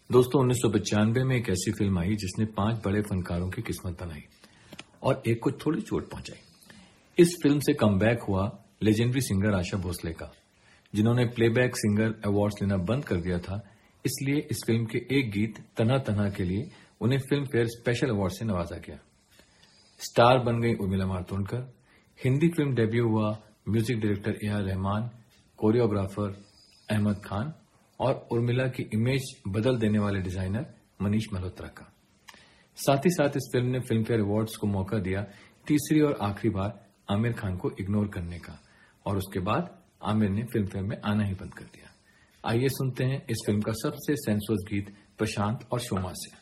दोस्तों 1995 में एक ऐसी फिल्म आई जिसने 5 बड़े फनकारों की किस्मत बनाई और एक को थोड़ी चोट पहुंचाई। इस फिल्म से कमबैक हुआ लेजेंडरी सिंगर आशा भोसले का, जिन्होंने प्लेबैक सिंगर अवार्ड्स लेना बंद कर दिया था। इसलिए इस फिल्म के एक गीत तना तना के लिए उन्हें फिल्म फेयर स्पेशल अवार्ड से नवाजा गया। स्टार बन गई उर्मिला मातोंडकर। हिंदी फिल्म डेब्यू हुआ music director AR. Rahman, choreographer Ahmad Khan और उर्मिला की इमेज बदल देने वाले डिजाइनर मनीष मल्होत्रा का। साथ ही साथ इस फिल्म ने फिल्म फेयर अवार्ड्स को मौका दिया तीसरी और आखिरी बार आमिर खान को इग्नोर करने का, और उसके बाद आमिर ने फिल्म फेयर में आना ही बंद कर दिया। आइए सुनते हैं इस फिल्म का सबसे सेंसुअस गीत प्रशांत और शोमा से।